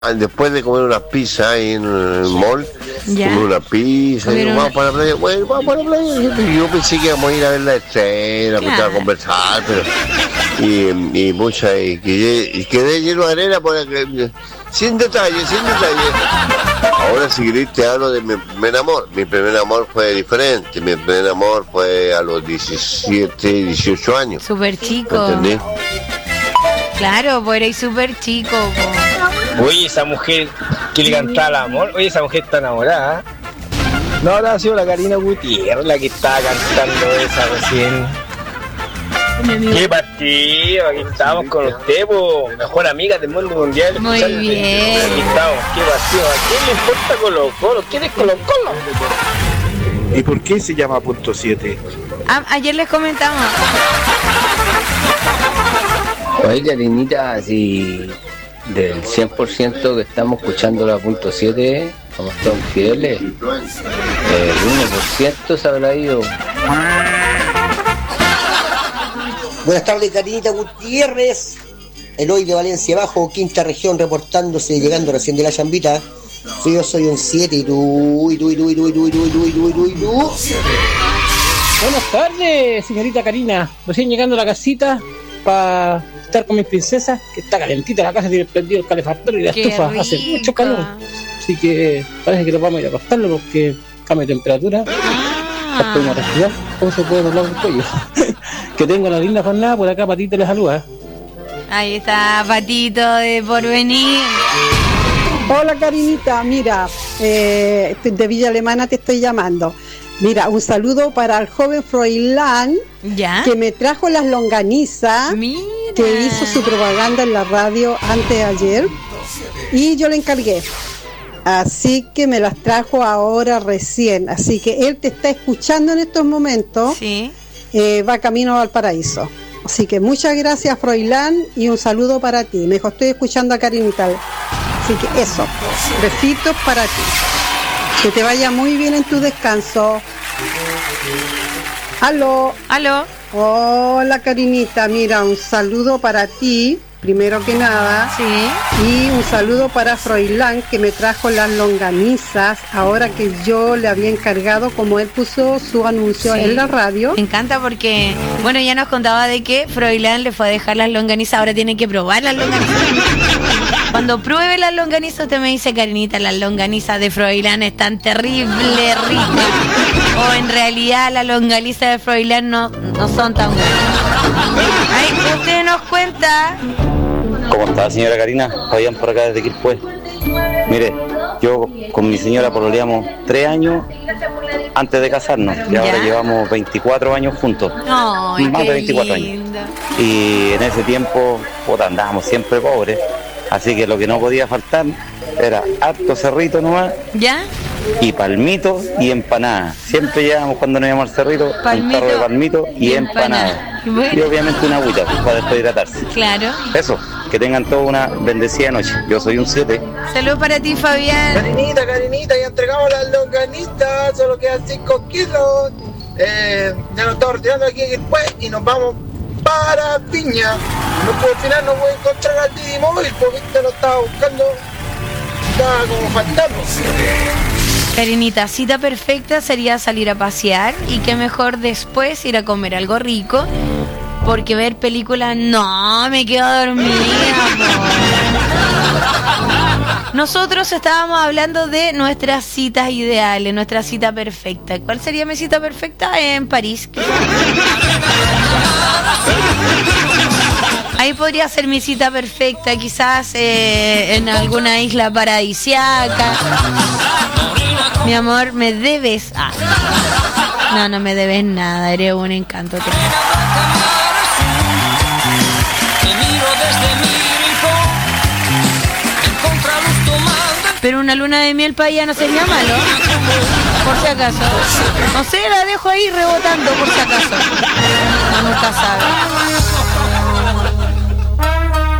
después de comer una pizza ahí en el mall, ¿Ya? comer una pizza, y vamos para la playa, bueno, vamos para la playa. Y yo pensé que íbamos a ir a ver la estrella, Claro. a conversar, pero y mucha, y quedé lleno de arena, sin detalle. Ahora si querés te hablo de mi primer amor. Mi primer amor fue diferente, mi primer amor fue a los 17, 18 años. Súper chico. ¿Entendés? Claro, pues eres súper chico. Po. Oye, esa mujer que le cantaba el amor, oye, esa mujer está enamorada. No habrá sido la Karina Gutiérrez la que estaba cantando esa recién. Qué partido, aquí estamos con usted, po, mejor amiga del mundo mundial. Muy bien. Aquí estamos, qué partido. ¿A quién le importa Colo-Colo? ¿Quién es Colo-Colo? ¿Y por qué se llama punto 7? Ayer les comentamos. Oye, Karinita, si del 100% que estamos escuchando la punto 7, como están fieles, el 1% se habrá ido. Buenas tardes, Karinita Gutiérrez. Eloy de Valencia Bajo, quinta región, reportándose, llegando recién de la chambita. Yo soy un 7 y tú. Buenas tardes, señorita Karina. Recién llegando a la casita para estar con mis princesas, que está calentita la casa, tiene prendido el calefactor y la Qué estufa, rico. hace mucho calor. Así que parece que nos vamos a ir a acostarlo porque cambia de temperatura. Ah, Podemos respirar, ¿cómo se puede doblar el cuello? Que tenga una linda jornada, por acá Patito les saluda. ahí está Patito de Porvenir. Hola Karinita, mira, de Villa Alemana te estoy llamando. Mira, un saludo para el joven Froilán ¿Ya? que me trajo las longanizas, Mira. que hizo su propaganda en la radio antes de ayer y yo le encargué. Así que me las trajo ahora recién. Así que él te está escuchando en estos momentos. Sí. Va camino al paraíso. Así que muchas gracias, Froilán, y un saludo para ti. Me dijo, estoy escuchando a Karinita. Así que eso, besitos para ti. Que te vaya muy bien en tu descanso. Aló. Hola, Karinita. Mira, un saludo para ti, primero que nada. Sí. Y un saludo para Froilán, que me trajo las longanizas, ahora que yo le había encargado, como él puso su anuncio Sí. en la radio. Me encanta porque, bueno, ya nos contaba de que Froilán le fue a dejar las longanizas, ahora tiene que probar las longanizas. Cuando pruebe las longanizas, usted me dice, Karinita, las longanizas de Froilán están terrible ricas. O en realidad las longanizas de Froilán no son tan buenas. Ay, usted nos cuenta. ¿Cómo está, señora Karina? Vayan por acá desde Quilpué. Mire, yo con mi señora pololeamos 3 años antes de casarnos y ahora ¿Ya? llevamos 24 años juntos. Ay, Más qué de 24 lindo. Y en ese tiempo, andábamos siempre pobres, así que lo que no podía faltar era harto cerrito nomás, ¿Ya? y palmito y empanada. Siempre llevábamos cuando nos íbamos al cerrito, Palmito un tarro de palmito y y empanada. Bueno. Y obviamente una agüita para después hidratarse. Claro. Eso, que tengan toda una bendecida noche. Yo soy un 7. Saludos para ti, Fabián. Karinita, ya entregamos las longanitas, solo quedan 5 kilos. Ya nos estamos retirando aquí después y nos vamos para Piña. No puedo, al final no voy a encontrar al Didi Móvil porque lo estaba buscando, estaba como fantasma. Karinita, cita perfecta sería salir a pasear y qué mejor después ir a comer algo rico, porque ver películas no, me quedo dormida. Po. Nosotros estábamos hablando de nuestras citas ideales, nuestra cita perfecta. ¿Cuál sería mi cita perfecta? En París. Ahí podría ser mi cita perfecta, quizás en alguna isla paradisiaca. Mi amor, me debes. No me debes nada, eres un encanto. Pero una luna de miel para ella no sería malo, por si acaso. No sé, la dejo ahí rebotando por si acaso. No, nunca sabe.